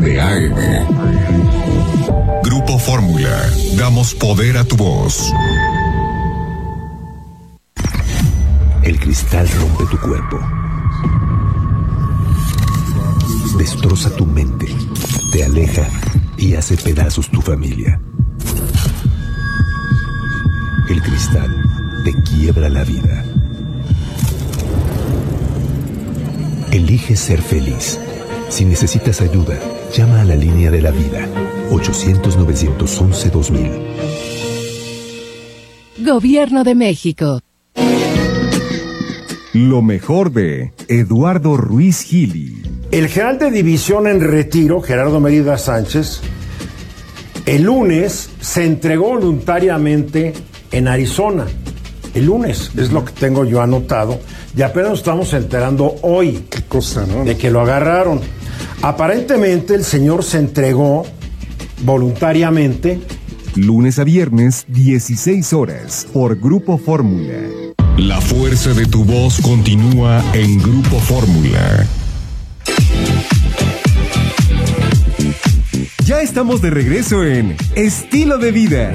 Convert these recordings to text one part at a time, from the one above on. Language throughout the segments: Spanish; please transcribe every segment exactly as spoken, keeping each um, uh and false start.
de A M. Grupo Fórmula, damos poder a tu voz. El cristal rompe tu cuerpo, destroza tu mente, te aleja y hace pedazos tu familia. El cristal te quiebra la vida. Elige ser feliz. Si necesitas ayuda, llama a la línea de la vida, ochocientos, novecientos once, dos mil. Gobierno de México. Lo mejor de Eduardo Ruiz Gili. El general de división en retiro, Gerardo Mérida Sánchez, el lunes se entregó voluntariamente en Arizona. El lunes, es lo que tengo yo anotado, y apenas nos estamos enterando hoy. Qué cosa, ¿no? De que lo agarraron. Aparentemente el señor se entregó voluntariamente. Lunes a viernes, dieciséis horas, por Grupo Fórmula. La fuerza de tu voz continúa en Grupo Fórmula. Ya estamos de regreso en Estilo de Vida.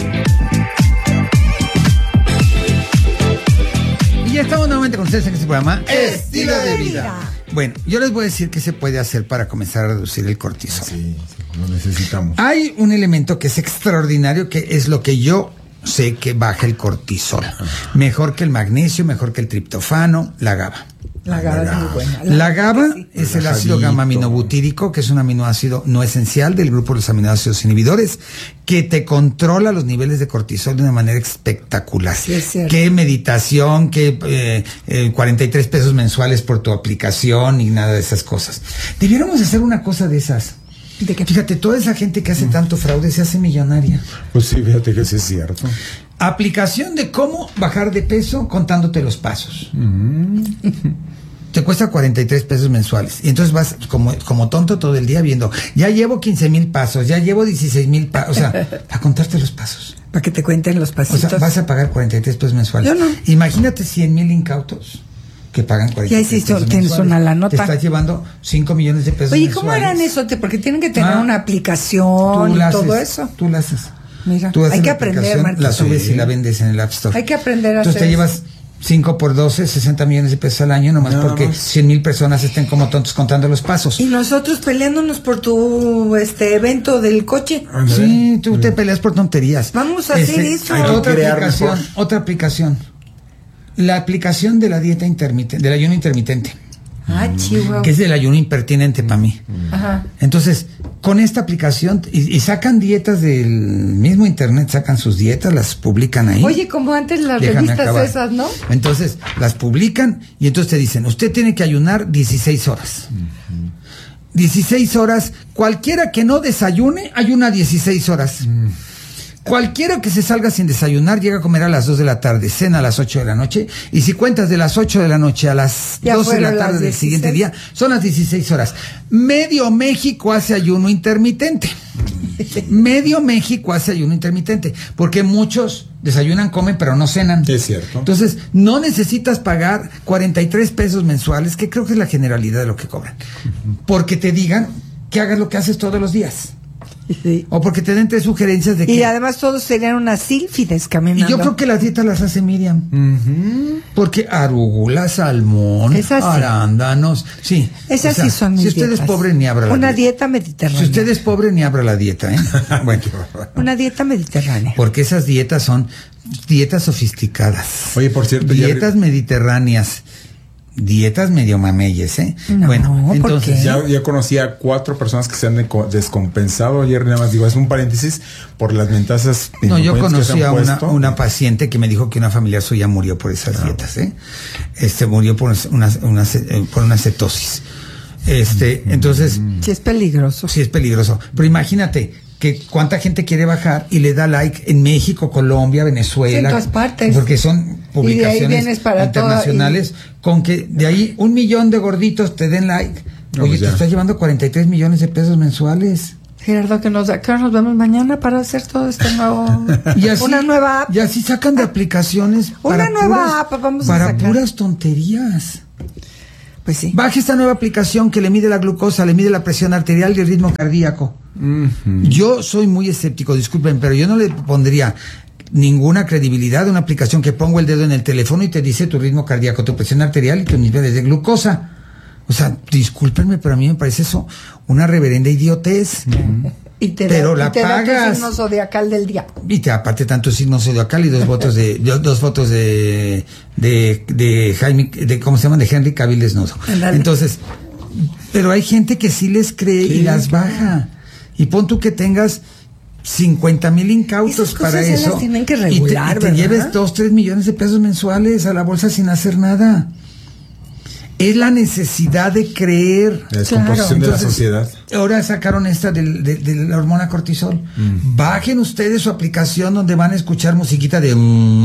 Y ya estamos nuevamente con ustedes en este programa Estilo de Vida. Bueno, yo les voy a decir qué se puede hacer para comenzar a reducir el cortisol. Sí, sí, lo necesitamos. Hay un elemento que es extraordinario, que es lo que yo sé que baja el cortisol. Mejor que el magnesio, mejor que el triptofano, la GABA. La GABA es muy buena. La, la GABA sí. es el ácido gamma-aminobutírico, que es un aminoácido no esencial del grupo de los aminoácidos inhibidores, que te controla los niveles de cortisol de una manera espectacular. Sí, es cierto. Qué meditación, qué eh, eh, cuarenta y tres pesos mensuales por tu aplicación y nada de esas cosas. Debiéramos hacer una cosa de esas. ¿De qué? Fíjate, toda esa gente que hace tanto fraude se hace millonaria. Pues sí, fíjate que sí es cierto. Aplicación de cómo bajar de peso contándote los pasos. Mm. Te cuesta cuarenta y tres pesos mensuales. Y entonces vas como, como tonto todo el día viendo, ya llevo quince mil pasos, ya llevo dieciséis mil pasos. O sea, a contarte los pasos. Para que te cuenten los pasitos. O sea, vas a pagar cuarenta y tres pesos mensuales. Yo no. Imagínate cien mil incautos que pagan cuarenta y tres ya hiciste, pesos tienes mensuales. una la nota. Te estás llevando cinco millones de pesos Oye, mensuales. ¿cómo harán eso? Porque tienen que tener Ah, una aplicación y todo haces, eso. Tú la haces. Mira, Tú haces hay que la aprender, aplicación, Marquito. la subes Sí. y la vendes en el App Store. Hay que aprender a Entonces hacer te llevas cinco por doce, sesenta millones de pesos al año, nomás Nada porque más. cien mil personas estén como tontos contando los pasos. Y nosotros peleándonos por tu este evento del coche. Sí, tú te peleas por tonterías. Vamos a hacer eso. hay que Otra crear aplicación, mejor. otra aplicación. La aplicación de la dieta intermitente, del ayuno intermitente. Ah, chihuahua. Que es del ayuno impertinente para mí. Ajá. Entonces, con esta aplicación, y, y sacan dietas del mismo internet, sacan sus dietas, las publican ahí. Oye, como antes las Déjame revistas acabar. esas, ¿no? Entonces, las publican y entonces te dicen, usted tiene que ayunar dieciséis horas. Uh-huh. dieciséis horas, cualquiera que no desayune, ayuna dieciséis horas. Uh-huh. Cualquiera que se salga sin desayunar llega a comer a las dos de la tarde, cena a las ocho de la noche, y si cuentas de las ocho de la noche a las ya doce de la tarde del dieciséis. siguiente día, son las dieciséis horas. Medio México hace ayuno intermitente. Medio México hace ayuno intermitente, porque muchos desayunan, comen, pero no cenan. Es cierto. Entonces, no necesitas pagar cuarenta y tres pesos mensuales, que creo que es la generalidad de lo que cobran, porque te digan que hagas lo que haces todos los días. Sí. O porque te den tres sugerencias de que... Y además todos serían unas sílfides caminando. Y yo creo que las dietas las hace Miriam. Uh-huh. Porque arugula, salmón, Esas sí. arándanos, sí. Esas o sea, sí son mis Si usted dietas. es pobre, ni abra la Una dieta. dieta mediterránea. Si usted es pobre, ni abra la dieta, ¿eh? Bueno. Una dieta mediterránea. Porque esas dietas son dietas sofisticadas. Oye, por cierto, dietas ya... mediterráneas. Dietas medio mameyes, ¿eh? No, bueno, entonces... Ya, ya conocí a cuatro personas que se han deco- descompensado. Ayer nada más digo, es un paréntesis, por las ventajas... No, yo conocí a una, puesto. una paciente que me dijo que una familiar suya murió por esas ah. dietas, ¿eh? Este, murió por una, una, por una cetosis. Este, mm. entonces... Sí es peligroso. Sí es peligroso. Pero imagínate que cuánta gente quiere bajar y le da like en México, Colombia, Venezuela. Sí, en todas partes. Porque son publicaciones para internacionales toda, y... con que de ahí un millón de gorditos te den like. No, Oye, pues te estás llevando cuarenta y tres millones de pesos mensuales. Gerardo, que nos, que nos vemos mañana para hacer todo este nuevo... Y así, una nueva app. Y así sacan de aplicaciones una para nueva puras, app vamos a para sacar. puras tonterías. Pues sí. Baje esta nueva aplicación que le mide la glucosa, le mide la presión arterial y el ritmo cardíaco. Uh-huh. Yo soy muy escéptico, disculpen, pero yo no le pondría ninguna credibilidad a una aplicación que pongo el dedo en el teléfono y te dice tu ritmo cardíaco, tu presión arterial y tus niveles de glucosa. O sea, discúlpenme, pero a mí me parece eso una reverenda idiotez. Uh-huh. Y te pero da, la y te pagas. Da tu signo zodiacal del día. Y te aparte tanto signo zodiacal y dos votos de dos, dos fotos de de de Jaime, de cómo se llaman, de Henry Cavill desnudo. Andale. Entonces, pero hay gente que sí les cree sí, y las baja. Y pon tú que tengas cincuenta mil incautos para ya eso. Las tienen que regular, y te, y te lleves dos, tres millones de pesos mensuales a la bolsa sin hacer nada. Es la necesidad de creer. La descomposición claro. de la sociedad. Ahora sacaron esta de, de, de la hormona cortisol. Mm. Bajen ustedes su aplicación donde van a escuchar musiquita de...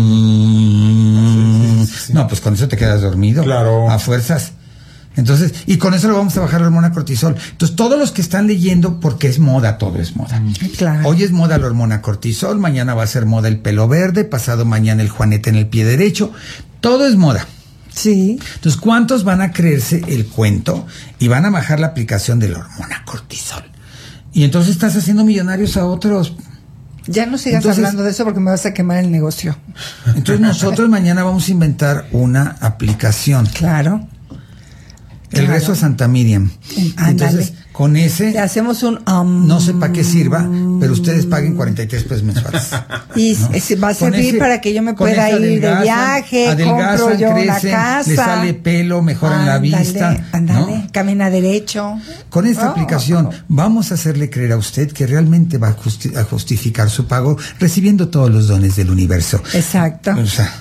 Mm, sí, sí, sí. No, pues con eso te quedas dormido. Claro. A fuerzas. Entonces, y con eso lo vamos a bajar la hormona cortisol. Entonces, todos los que están leyendo, porque es moda, todo es moda. Mm. Claro. Hoy es moda la hormona cortisol, mañana va a ser moda el pelo verde, pasado mañana el juanete en el pie derecho. Todo es moda. Sí. Entonces, ¿cuántos van a creerse el cuento y van a bajar la aplicación de la hormona cortisol? Y entonces estás haciendo millonarios a otros. Ya no sigas entonces, hablando de eso porque me vas a quemar el negocio. Entonces nosotros mañana vamos a inventar una aplicación. Claro. El claro. rezo a Santa Miriam. Ándale. Entonces, con ese... Le hacemos un... Um, no sé para qué sirva, pero ustedes paguen cuarenta y tres pesos mensuales. Y ¿no? va a servir ese, para que yo me pueda ir adelgazan, de viaje, adelgazan, compro yo crecen, una casa. Le sale pelo, mejoran ándale, la vista. Ándale, ¿no? Camina derecho. Con esta oh. aplicación vamos a hacerle creer a usted que realmente va a, justi- a justificar su pago recibiendo todos los dones del universo. Exacto. O sea...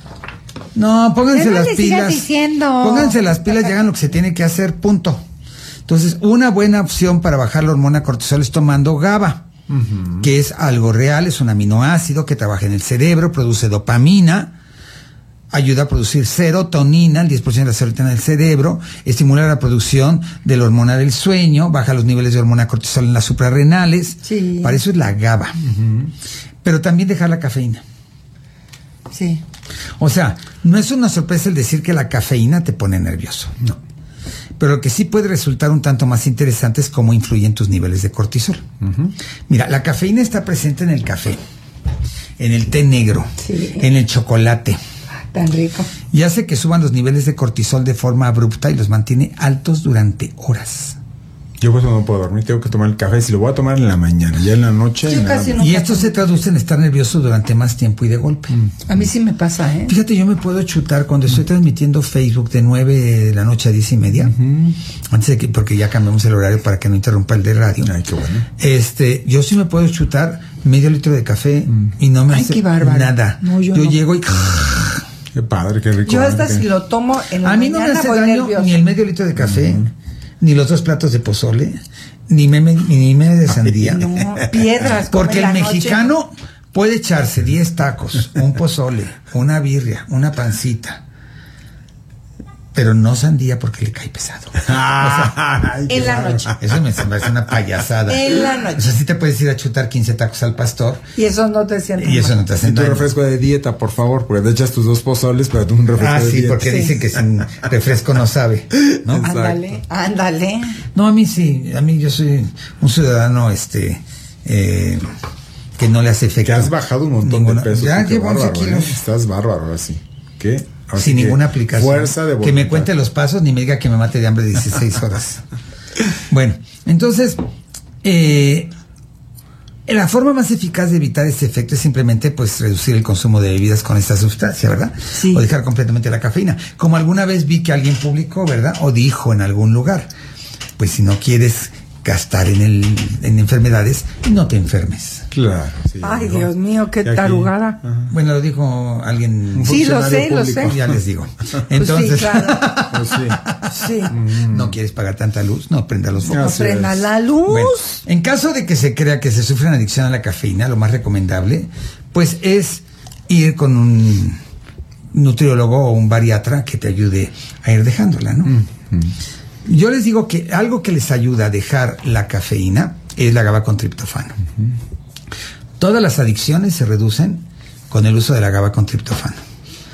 No, pónganse no las pilas. Diciendo. Pónganse las pilas y hagan lo que se tiene que hacer, punto. Entonces, una buena opción para bajar la hormona cortisol es tomando GABA, uh-huh. que es algo real, es un aminoácido que trabaja en el cerebro, produce dopamina, ayuda a producir serotonina, el diez por ciento de la serotonina del cerebro, estimula la producción de la hormona del sueño, baja los niveles de hormona cortisol en las suprarrenales. Sí. Para eso es la GABA. Uh-huh. Pero también dejar la cafeína. Sí. O sea, no es una sorpresa el decir que la cafeína te pone nervioso. No. Pero lo que sí puede resultar un tanto más interesante es cómo influyen tus niveles de cortisol. Uh-huh. Mira, la cafeína está presente en el café, en el té negro, sí. en el chocolate. Tan rico. Y hace que suban los niveles de cortisol de forma abrupta y los mantiene altos durante horas. Yo pues no puedo dormir, tengo que tomar el café. Si lo voy a tomar en la mañana, ya en la noche. Yo casi no y esto se traduce en estar nervioso durante más tiempo y de golpe. Mm. A mí sí me pasa, ¿eh? Fíjate, yo me puedo chutar cuando estoy transmitiendo Facebook de nueve de la noche a diez y media. Uh-huh. Antes de que, porque ya cambiamos el horario para que no interrumpa el de radio. Ay, qué bueno. Este, yo sí me puedo chutar medio litro de café mm. y no me Ay, hace qué bárbaro. nada. No, yo yo no. llego y... Qué padre, qué rico. Yo hasta si lo tomo en la a mí no me hace daño nervioso. ni el medio litro de café, uh-huh. ni los dos platos de pozole, ni meme, ni medio de sandía. No, piedras. Porque el noche. mexicano puede echarse diez tacos, un pozole, una birria, una pancita, pero no sandía porque le cae pesado. O sea, Ay, en la noche. Eso me parece una payasada. En la noche. O sea, sí te puedes ir a chutar quince tacos al pastor. Y eso no te sientes Y eso mal. no te hace Y tu refresco de dieta, por favor, porque te echas tus dos pozoles, pero tú un refresco ah, de sí, dieta. porque sí. dicen que sin refresco no sabe, ¿no? Ándale, ándale. No, a mí sí, a mí yo soy un ciudadano, este, eh, que no le hace efecto. Que has bajado un montón ninguna, de peso. Ya llevo once kilos. ¿eh? Estás bárbaro, así. ¿Qué? Así sin ninguna aplicación. Fuerza de voluntad. Que me cuente los pasos ni me diga que me mate de hambre dieciséis horas. Bueno, entonces, eh, la forma más eficaz de evitar este efecto es simplemente pues reducir el consumo de bebidas con esta sustancia, ¿verdad? Sí. O dejar completamente la cafeína. Como alguna vez vi que alguien publicó, ¿verdad? O dijo en algún lugar, pues si no quieres gastar en el en enfermedades, no te enfermes. Claro. Sí, Ay, ¿no? Dios mío, qué tarugada. Ajá. Bueno, lo dijo alguien. Sí, lo sé, lo sé. Ya les digo. Entonces, pues sí, claro. Pues sí. Sí. no quieres pagar tanta luz, no prenda los focos. No prenda la luz. Bueno, en caso de que se crea que se sufre una adicción a la cafeína, lo más recomendable, pues es ir con un nutriólogo o un bariatra que te ayude a ir dejándola, ¿no? Mm-hmm. Yo les digo que algo que les ayuda a dejar la cafeína es la GABA con triptofano. Uh-huh. Todas las adicciones se reducen con el uso de la GABA con triptofano.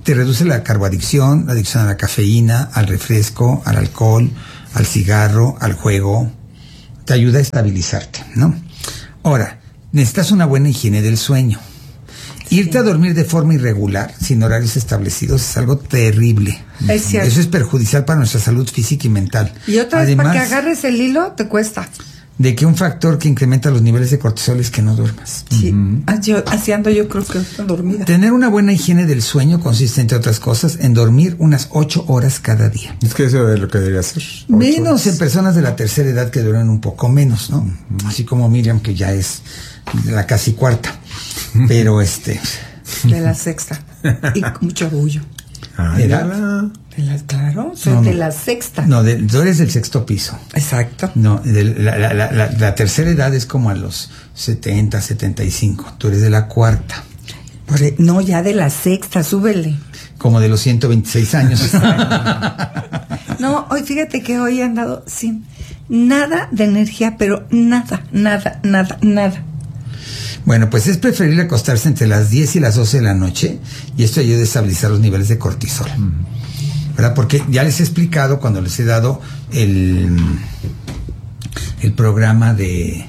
te reduce la carboadicción, la adicción a la cafeína, al refresco, al alcohol, al cigarro, al juego. Te ayuda a estabilizarte, ¿no? Ahora, necesitas una buena higiene del sueño. Sí. Irte a dormir de forma irregular, sin horarios establecidos, es algo terrible. Es cierto. Eso es perjudicial para nuestra salud física y mental. Y otra vez, además, para que agarres el hilo, te cuesta. De que un factor que incrementa los niveles de cortisol es que no duermas. Sí, uh-huh. yo, así ando yo creo que estoy dormida. Tener una buena higiene del sueño consiste, entre otras cosas, en dormir unas ocho horas cada día. Es que eso es lo que debería hacer. Menos en personas de la tercera edad que duermen un poco menos, ¿no? Uh-huh. Así como Miriam, que ya es de la casi cuarta. Pero este... De la sexta. Y con mucho orgullo. Ah, ¿Era? De la, claro, soy no, de la sexta. No, de, tú eres del sexto piso. Exacto. No, de la, la, la, la, la tercera edad es como a los setenta, setenta y cinco. Tú eres de la cuarta. Por, no, ya de la sexta, súbele. Como de los ciento veintiséis años. No, hoy fíjate que hoy he andado sin nada de energía, pero nada, nada, nada, nada. Bueno, pues es preferible acostarse entre las diez y las doce de la noche, y esto ayuda a estabilizar los niveles de cortisol. ¿Verdad? Porque ya les he explicado cuando les he dado el, el programa de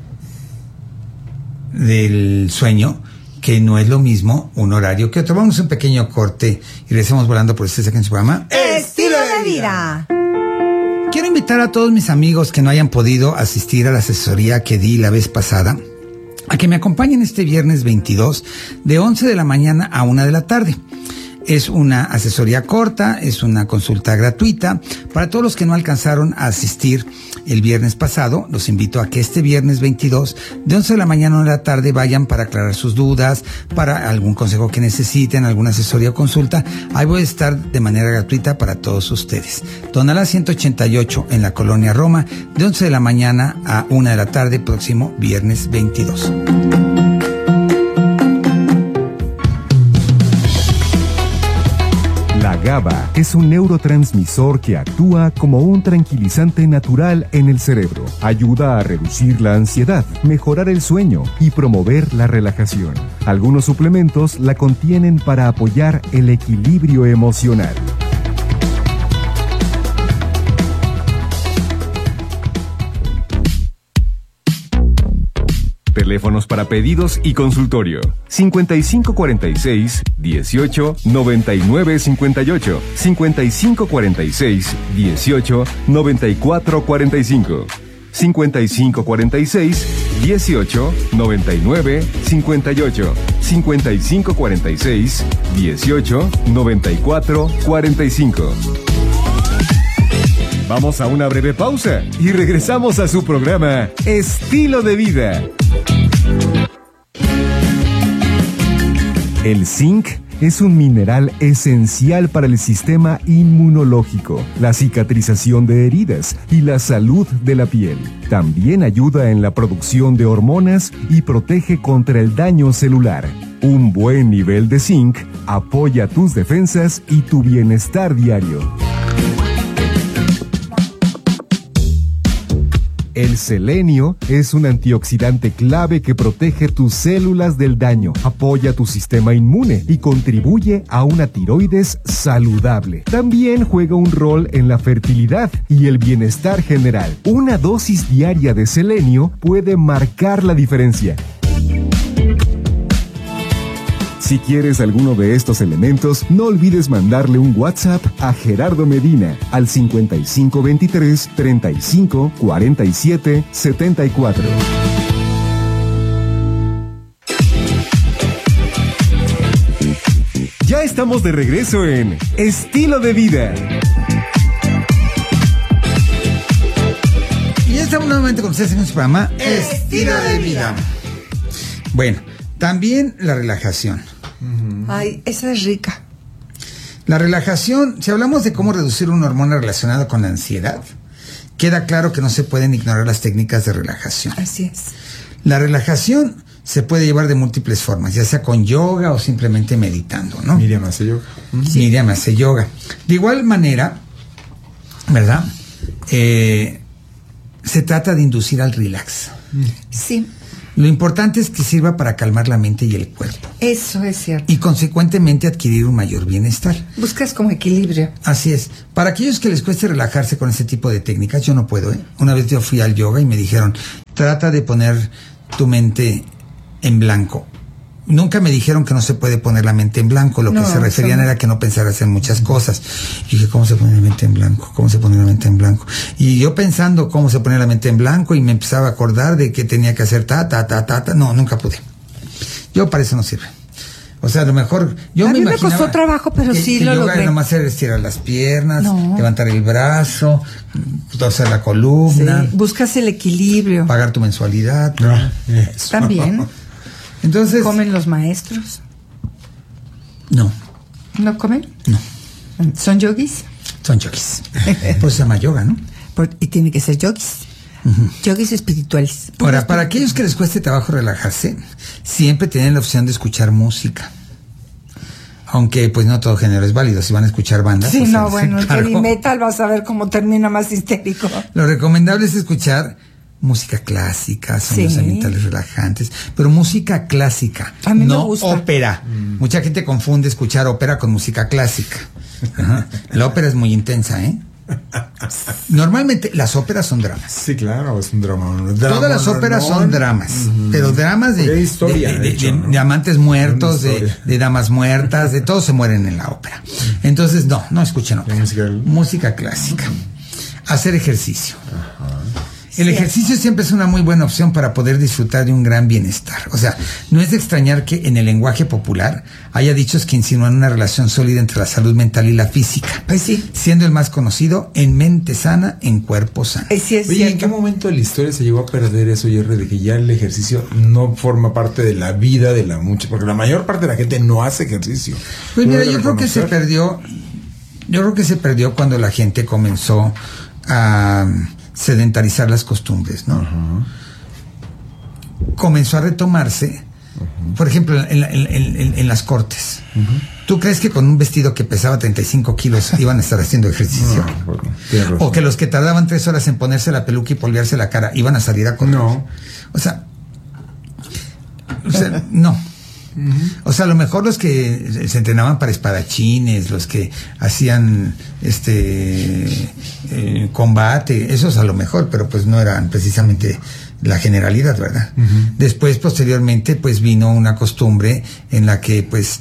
del sueño, que no es lo mismo un horario que otro. Vamos a un pequeño corte y regresamos volando por este en su programa Estilo de Vida. Quiero invitar a todos mis amigos que no hayan podido asistir a la asesoría que di la vez pasada a que me acompañen este viernes veintidós de once de la mañana a una de la tarde. Es una asesoría corta, es una consulta gratuita. Para todos los que no alcanzaron a asistir el viernes pasado, los invito a que este viernes veintidós, de once de la mañana a una de la tarde, vayan para aclarar sus dudas, para algún consejo que necesiten, alguna asesoría o consulta. Ahí voy a estar de manera gratuita para todos ustedes. Tonalá ciento ochenta y ocho en la Colonia Roma, de once de la mañana a una de la tarde, próximo viernes veintidós. La GABA es un neurotransmisor que actúa como un tranquilizante natural en el cerebro. Ayuda a reducir la ansiedad, mejorar el sueño y promover la relajación. Algunos suplementos la contienen para apoyar el equilibrio emocional. Teléfonos para pedidos y consultorio: cincuenta y cinco cuarenta y seis, dieciocho, noventa y nueve cincuenta y ocho, cincuenta y cinco cuarenta y seis, dieciocho, noventa y cuatro cuarenta y cinco, cincuenta y cinco cuarenta y seis, dieciocho, noventa y nueve cincuenta y ocho, cincuenta y cinco cuarenta y seis, dieciocho, noventa y cuatro cuarenta y cinco. Vamos a una breve pausa y regresamos a su programa Estilo de Vida. El zinc es un mineral esencial para el sistema inmunológico, la cicatrización de heridas y la salud de la piel. También ayuda en la producción de hormonas y protege contra el daño celular. Un buen nivel de zinc apoya tus defensas y tu bienestar diario. El selenio es un antioxidante clave que protege tus células del daño, apoya tu sistema inmune y contribuye a una tiroides saludable. También juega un rol en la fertilidad y el bienestar general. Una dosis diaria de selenio puede marcar la diferencia. Si quieres alguno de estos elementos, no olvides mandarle un WhatsApp a Gerardo Medina al cincuenta y cinco veintitrés, treinta y cinco, cuarenta y siete, setenta y cuatro. Ya estamos de regreso en Estilo de Vida. Y estamos nuevamente con ustedes en su programa Estilo de Vida. Bueno, también la relajación. Ay, esa es rica. La relajación, si hablamos de cómo reducir una hormona relacionada con la ansiedad, queda claro que no se pueden ignorar las técnicas de relajación. Así es. La relajación se puede llevar de múltiples formas, ya sea con yoga o simplemente meditando, ¿no? Miriam hace yoga. Sí. Miriam hace yoga. De igual manera, ¿verdad? Eh, se trata de inducir al relax. Sí. Lo importante es que sirva para calmar la mente y el cuerpo. Eso es cierto. Y consecuentemente adquirir un mayor bienestar. Buscas como equilibrio. Así es. Para aquellos que les cueste relajarse con ese tipo de técnicas, yo no puedo, ¿eh? Una vez yo fui al yoga y me dijeron, trata de poner tu mente en blanco. Nunca me dijeron que no se puede poner la mente en blanco. Lo No, que se referían son- era que no pensaras en muchas cosas. Y dije, ¿cómo se pone la mente en blanco? ¿Cómo se pone la mente en blanco? Y yo pensando cómo se pone la mente en blanco y me empezaba a acordar de que tenía que hacer ta, ta, ta, ta, ta. No, nunca pude. Yo para eso no sirve. O sea, a lo mejor yo A me mí me imaginaba costó trabajo, pero que- sí que lo yoga logré. era nomás hacer estirar las piernas, No. levantar el brazo, torcer la columna, Sí, buscas el equilibrio. pagar tu mensualidad. ¿no? Ah, eso. También. Entonces, ¿Comen los maestros? no, ¿No comen? no, ¿Son yogis? son yogis. Pues se llama yoga, ¿no? Por- y tiene que ser yogis. Yogis espirituales. Ahora, para aquellos que les cueste trabajo relajarse, siempre tienen la opción de escuchar música. Aunque, pues, no todo género es válido. Si van a escuchar bandas... Sí, pues, no, se bueno, el encargo. heavy metal vas a ver cómo termina más histérico. Lo recomendable es escuchar música clásica, sonidos Sí. ambientales relajantes, pero música clásica, A mí me no gusta. ópera. Mucha gente confunde escuchar ópera con música clásica. Ajá. La ópera es muy intensa, ¿eh? Normalmente las óperas son dramas. Sí, claro, es un drama. un drama, Todas las no, óperas no. son dramas, pero dramas de, Porque hay historia, de, de de- hecho, de- ¿no? de amantes muertos, Una de, historia. de damas muertas, de todos se mueren en la ópera. Entonces, no, no escuchen ópera. música- Música clásica. Hacer ejercicio. El ejercicio siempre es una muy buena opción para poder disfrutar de un gran bienestar. O sea, no es de extrañar que en el lenguaje popular haya dichos que insinúan una relación sólida entre la salud mental y la física. Pues sí. Siendo el más conocido en mente sana, en cuerpo sano. Eh, sí es Oye, ¿en qué cierto. momento de la historia se llegó a perder eso, Jerry, de que ya el ejercicio no forma parte de la vida de la mucha? Porque la mayor parte de la gente no hace ejercicio. Pues Tú mira, debes yo creo que se reconocer. perdió, yo creo que se perdió cuando la gente comenzó a sedentarizar las costumbres, ¿no? Comenzó a retomarse, por ejemplo, en, la- en- en- en las cortes. ¿Tú crees que con un vestido que pesaba treinta y cinco kilos iban a estar haciendo ejercicio? No, bueno, tienes razón. O que los que tardaban tres horas en ponerse la peluca y polvearse la cara iban a salir a correr. No. O sea, o sea, no. O sea, a lo mejor los que se entrenaban para espadachines, los que hacían este eh, combate, esos a lo mejor, pero pues no eran precisamente la generalidad, ¿verdad? Después, posteriormente, pues vino una costumbre en la que pues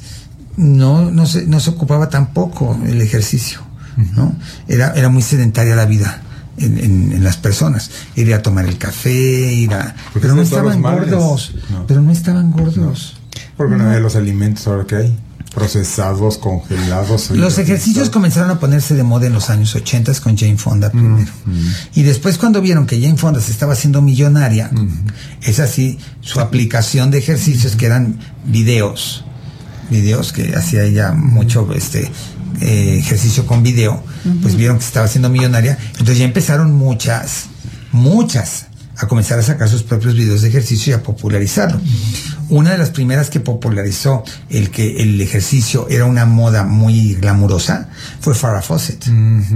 no, no se, no se ocupaba tampoco el ejercicio, ¿no? Era, era muy sedentaria la vida. En, en, en las personas, ir a tomar el café, ir a... Porque pero no es de todos estaban los males. gordos, No. pero no estaban gordos. Porque no de los alimentos ahora que hay. Procesados, congelados. Los ejercicios comenzaron a ponerse de moda en los años ochenta con Jane Fonda primero. Y después cuando vieron que Jane Fonda se estaba haciendo millonaria, es así su aplicación de ejercicios que eran videos, videos que hacía ella mucho este eh, ejercicio con video, pues vieron que se estaba haciendo millonaria, entonces ya empezaron muchas, muchas a comenzar a sacar sus propios videos de ejercicio y a popularizarlo. Una de las primeras que popularizó el que el ejercicio era una moda muy glamurosa fue Farrah Fawcett.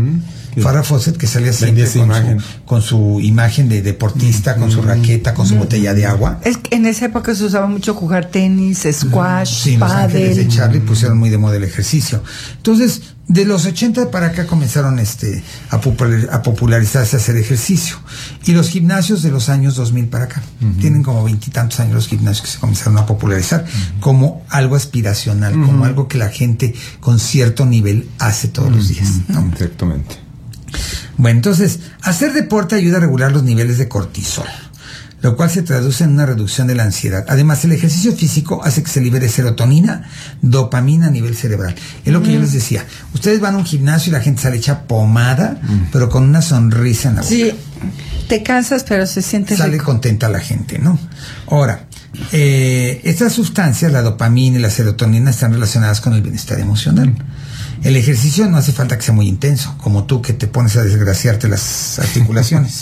Farrah Fawcett, que salía siempre esa con imagen. su, con su imagen de deportista, con su raqueta, con su botella de agua. Es que en esa época se usaba mucho jugar tenis, squash, Sí, Los Ángeles de pádel. Charlie pusieron muy de moda el ejercicio. Entonces, de los ochenta para acá comenzaron este a, popular- a popularizarse a hacer ejercicio. Y los gimnasios de los años dos mil para acá. Tienen como veintitantos años los gimnasios que se comenzaron a popularizar como algo aspiracional, como algo que la gente con cierto nivel hace todos los días, ¿no? Exactamente. Bueno, entonces, hacer deporte ayuda a regular los niveles de cortisol, lo cual se traduce en una reducción de la ansiedad. Además, el ejercicio físico hace que se libere serotonina, dopamina a nivel cerebral. Es lo que yo les decía. Ustedes van a un gimnasio y la gente sale hecha pomada, pero con una sonrisa en la boca. Sí, te cansas, pero se siente Sale rico. contenta la gente, ¿no? Ahora, eh, estas sustancias, la dopamina y la serotonina, están relacionadas con el bienestar emocional. El ejercicio no hace falta que sea muy intenso, como tú que te pones a desgraciarte las articulaciones.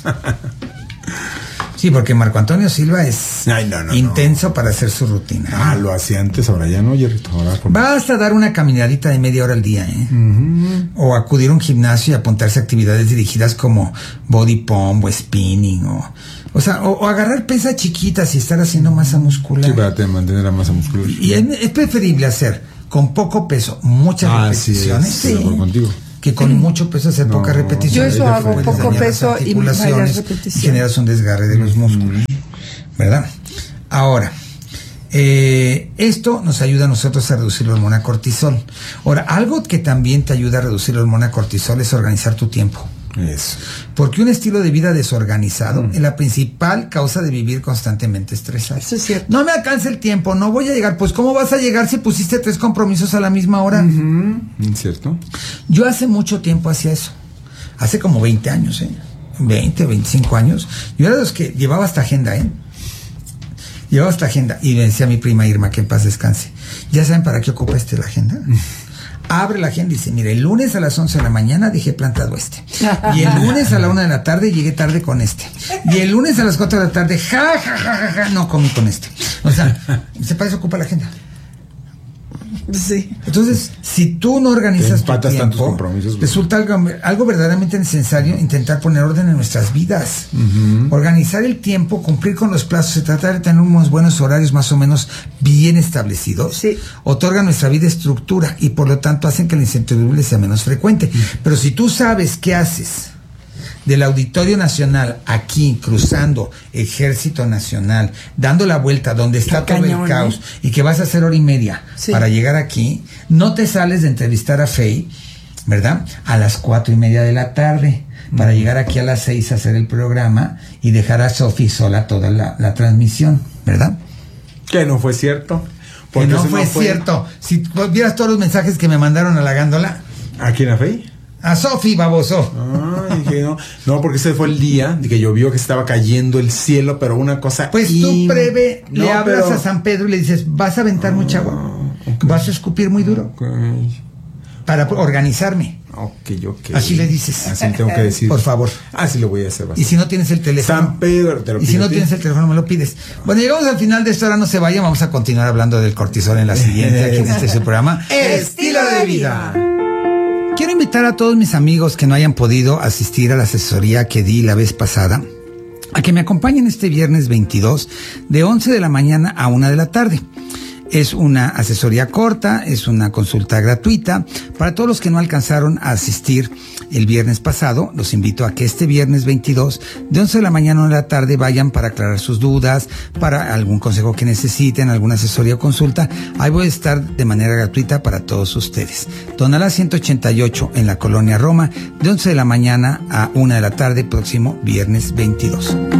Sí, porque Marco Antonio Silva es Ay, no, no, intenso para hacer su rutina. Ah, lo hacía antes, ahora ya no, Jerry. Ahora por... Basta dar una caminadita de media hora al día, ¿eh? O acudir a un gimnasio y apuntarse a actividades dirigidas como body pump o spinning o, O sea, o, o agarrar pesas chiquitas y estar haciendo masa muscular. Sí, para te mantener la masa muscular. Y es, es preferible hacer con poco peso muchas ah, repeticiones. Sí, es, sí. contigo. Que con sí. mucho peso hacer no, pocas repeticiones. Yo eso hago, poco peso y varias repeticiones. Y generas un desgarre de los músculos. ¿Verdad? Ahora, eh, esto nos ayuda a nosotros a reducir la hormona cortisol. Ahora, algo que también te ayuda a reducir la hormona cortisol es organizar tu tiempo. Eso. Porque un estilo de vida desorganizado mm. es la principal causa de vivir constantemente estresado. Eso es cierto. No me alcanza el tiempo, no voy a llegar. Pues ¿cómo vas a llegar si pusiste tres compromisos a la misma hora? Uh-huh. ¿Cierto? Yo hace mucho tiempo hacía eso. Hace como veinte años, ¿eh? veinte, veinticinco años. Yo era de los que llevaba hasta agenda, ¿eh? Llevaba hasta agenda. Y me decía mi prima Irma, que en paz descanse. ¿Ya saben para qué ocupa este la agenda? Abre la agenda y dice, mire, el lunes a las once de la mañana dejé plantado este. Y el lunes a la una de la tarde llegué tarde con este. Y el lunes a las cuatro de la tarde, ja, ja, ja, ja, ja, no comí con este. O sea, se parece ocupa la agenda. Sí. Entonces, si tú no organizas tu tiempo, resulta algo, algo verdaderamente necesario intentar poner orden en nuestras vidas. Uh-huh. Organizar el tiempo, cumplir con los plazos, se trata de tener unos buenos horarios más o menos bien establecidos. Sí. Otorga a nuestra vida estructura y por lo tanto hacen que la incertidumbre sea menos frecuente. Uh-huh. Pero si tú sabes qué haces del Auditorio Nacional aquí, cruzando Ejército Nacional, dando la vuelta donde está todo cañón, el caos, ¿eh? Y que vas a hacer hora y media sí. para llegar aquí, no te sales de entrevistar a Fey, ¿verdad? A las cuatro y media de la tarde, para mm. llegar aquí a las seis a hacer el programa y dejar a Sofi sola toda la, la transmisión, ¿verdad? Que no fue cierto. Que no fue, no fue cierto. Si vieras todos los mensajes que me mandaron a la gándola. ¿A quién, a Fey? A Sofi, baboso. Ay, que no. No, porque ese fue el día de que llovió, que estaba cayendo el cielo, pero una cosa. Pues in... tú breve no, le hablas pero... a San Pedro y le dices, vas a aventar oh, mucha agua, okay. vas a escupir muy duro, okay. para organizarme. Ok, ok. Así le dices. Así tengo que decir. Por favor. Así lo voy a hacer. Bastante. Y si no tienes el teléfono. San Pedro, te lo pido. Y si no tienes el teléfono, me lo pides. Bueno, llegamos al final de esto, ahora no se vayan, vamos a continuar hablando del cortisol en la siguiente, aquí en este su programa. Estilo de vida. Quiero invitar a todos mis amigos que no hayan podido asistir a la asesoría que di la vez pasada a que me acompañen este viernes veintidós de once de la mañana a una de la tarde. Es una asesoría corta, es una consulta gratuita. Para todos los que no alcanzaron a asistir el viernes pasado, los invito a que este viernes veintidós, de once de la mañana a una de la tarde, vayan para aclarar sus dudas, para algún consejo que necesiten, alguna asesoría o consulta. Ahí voy a estar de manera gratuita para todos ustedes. Tonalá ciento ochenta y ocho en la Colonia Roma, de once de la mañana a una de la tarde, próximo viernes veintidós.